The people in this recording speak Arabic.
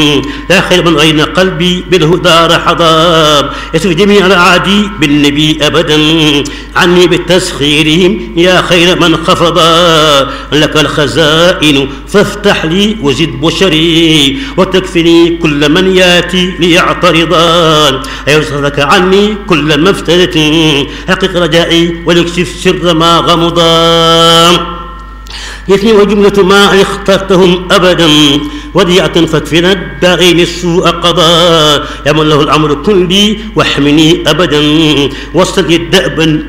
يا خير من أين قلبي بالهدى حضاب يسر جميع الأعادي بالنبي أبدا عني بتسخيرهم يا خير من خفضا لك الخزائن فافتح لي وزد بشري وتكفني كل من ياتي ليعترضا يرزقك عني كل ما افتدت حقق رجائي وليكشف سر ما غمضا يثني وجملة ما اخترتهم أبدا وديعة فاكفنا الداغين السوء قضاء يا من له الأمر كلي واحمني أبدا واصل دأبا